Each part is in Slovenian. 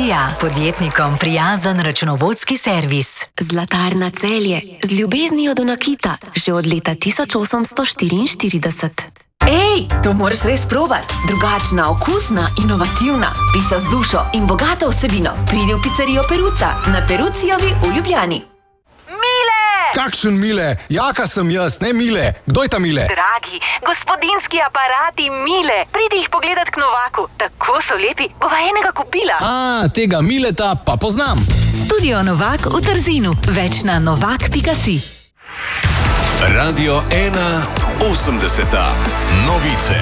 Energija, podjetnikom prijazen računovodski servis. Zlatarna Celje, z ljubeznijo do nakita, že od leta 1844. Ej, to moraš res probat. Drugačna, okusna, inovativna. Pica z dušo in bogata vsebino. Pridi v pizzerijo Peruca na Perucijovi v Ljubljani. Kakšen Mile? Jaka sem jaz, ne Mile. Kdo je ta Mile? Dragi, gospodinski aparati Mile. Pridi jih pogledat k Novaku. Tako so lepi, bova enega kupila. Tega Mileta pa poznam. Studio Novak v Trzinu. Več na novak.si. Radio 1 80. Novice.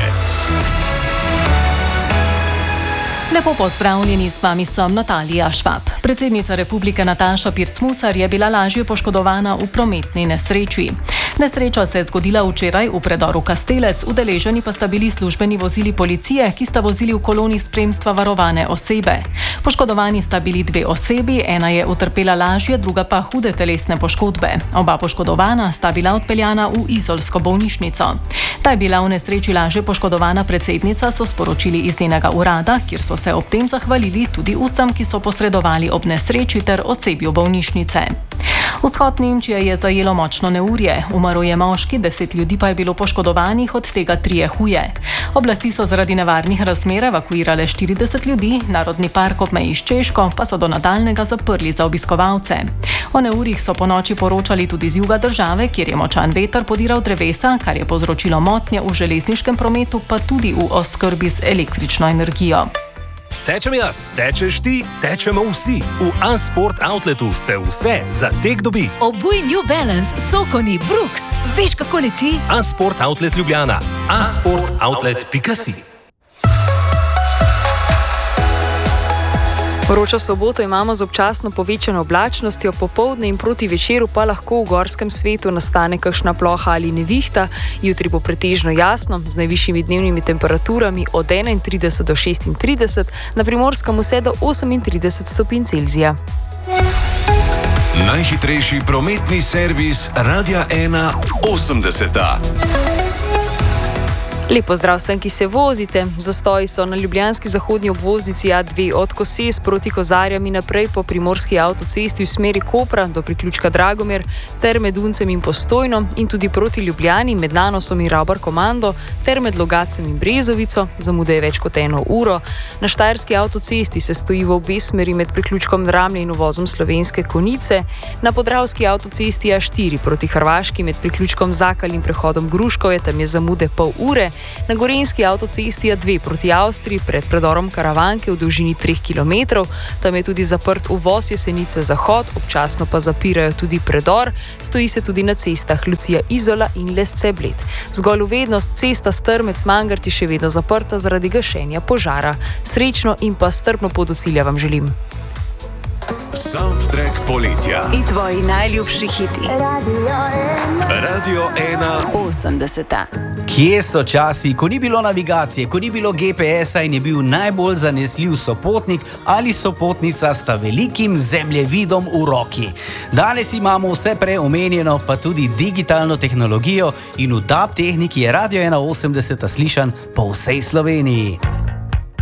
Lepo pozdravljeni, s vami sem Natalija Švab. Predsednica republike Nataša Pirc-Musar je bila lažje poškodovana v prometni nesreči. Nesreča se je zgodila včeraj v predoru Kastelec, udeleženi pa sta bili službeni vozili policije, ki sta vozili v koloni spremstva varovane osebe. Poškodovani sta bili 2 osebi, ena je utrpela lažje, druga pa hude telesne poškodbe. Oba poškodovana sta bila odpeljana v izolsko bolnišnico. Ta je bila v nesreči lažje poškodovana predsednica, so sporočili iz njenega urada, kjer so se ob tem zahvalili tudi vsem, ki so posredovali ob nesreči ter osebju bolnišnice. Vzhod Nemčije je zajelo močno neurje. Umrl je moški, 10 ljudi pa je bilo poškodovanih, od tega 3 huje. Oblasti so zaradi nevarnih razmer evakuirale 40 ljudi, Narodni park ob meji s Češko pa so do nadaljnega zaprli za obiskovalce. O neurjih so ponoči poročali tudi z juga države, kjer je močan veter podiral drevesa, kar je povzročilo motnje v železniškem prometu, pa tudi v oskrbi z električno energijo. Tečem jaz, tečeš ti, tečemo vsi. V Unsport Outletu se vse za tek dobi. Obuj New Balance, Sokoni, Brooks. Veš, kako leti? Unsport Outlet Ljubljana. unsportoutlet.si. Vročo soboto imamo z občasno povečano oblačnostjo, popoldne in proti večeru pa lahko v gorskem svetu nastane kakšna ploha ali nevihta. Jutri bo pretežno jasno, z najvišjimi dnevnimi temperaturami od 31 do 36, na Primorskem vse do 38 stopinj Celzija. Najhitrejši prometni servis Radia 1 80. Lep pozdrav vsem, ki se vozite. Zastoji so na ljubljanski zahodni obvoznici A2 od Koses proti Kozarjam in naprej po primorski avtocesti v smeri Kopra do priključka Dragomer ter med Uncem in Postojno in tudi proti Ljubljani med Nanosom in Rabar Komando ter med Logacem in Brezovico, zamude je več kot 1 uro. Na Štajerski avtocesti se stoji v obe smeri med priključkom Dramlje in uvozom Slovenske Konjice, na Podravski avtocesti A4 proti Hrvaški med priključkom Zakal in prehodom Gruškovje, tam je zamude pol ure. Na Gorenjski avtocesti A2 proti Avstriji pred predorom Karavanke v dolžini 3 km, tam je tudi zaprt uvoz Jesenice Zahod, občasno pa zapirajo tudi predor, stoji se tudi na cestah Lucija Izola in Lesce Bled. Zgolj uvednost cesta Strmec-Mangarti še vedno zaprta zaradi gašenja požara. Srečno in pa strpno pot do cilja vam želim. Soundtrack poletja. In tvoji najljubši hiti. Radio 1 80. Kje so časi, ko ni bilo navigacije, ko ni bilo GPS-a in je bil najbolj zanesljiv sopotnik ali sopotnica sta velikim zemljevidom v roki? Danes imamo vse prej omenjeno, pa tudi digitalno tehnologijo in v DAB tehniki je Radio 1 80 slišan po vsej Sloveniji.